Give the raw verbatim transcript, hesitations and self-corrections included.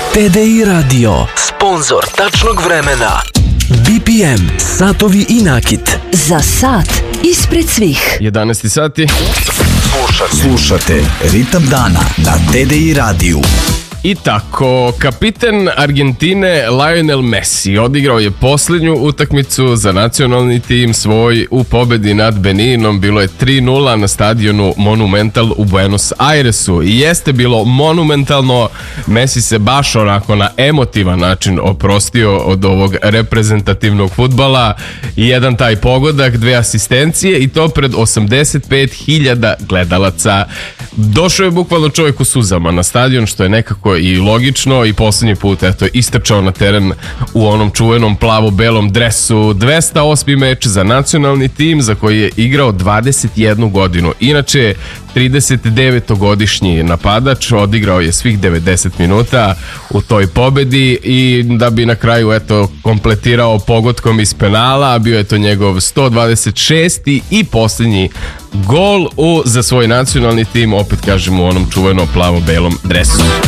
T D I Radio, sponzor tačnog vremena. B P M, satovi i nakit. Za sat ispred svih. jedanaest sati. Slušate. Slušate Ritam dana na T D I radiju. I tako, kapiten Argentine Lionel Messi odigrao je posljednju utakmicu za nacionalni tim svoj u pobedi nad Beninom. Bilo je tri nula na stadionu Monumental u Buenos Airesu i jeste bilo monumentalno. Messi se baš onako na emotivan način oprostio od ovog reprezentativnog fudbala i jedan taj pogodak, dve asistencije i to pred osamdeset pet hiljada gledalaca. Došao je bukvalno čovjek u suzama na stadion, što je nekako i logično, i posljednji put eto istrčao na teren u onom čuvenom plavo-belom dresu. dvesta osmi meč za nacionalni tim za koji je igrao dvadeset jednu godinu. Inače, trideset devetogodišnji napadač odigrao je svih devedeset minuta u toj pobedi i da bi na kraju eto kompletirao pogodkom iz penala, bio je to njegov sto dvadeset šesti i posljednji gol u, za svoj nacionalni tim, opet kažem u onom čuvenom plavo-belom dresu.